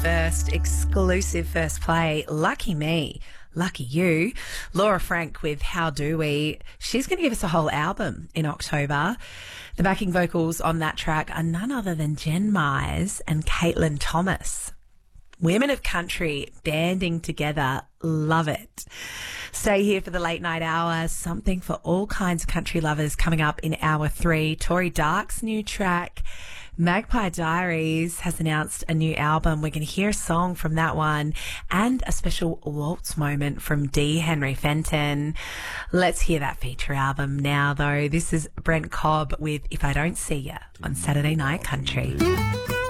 First exclusive first play. Lucky me. Lucky you. Laura Frank with How Do We. She's going to give us a whole album in October. The backing vocals on that track are none other than Jen Myers and Caitlin Thomas. Women of country banding together. Love it. Stay here for the late night hour. Something for all kinds of country lovers coming up in hour 3. Tori Dark's new track, Magpie Diaries, has announced a new album. We're going to hear a song from that one and a special waltz moment from D. Henry Fenton. Let's hear that feature album now, though. This is Brent Cobb with If I Don't See Ya on Saturday Night Country.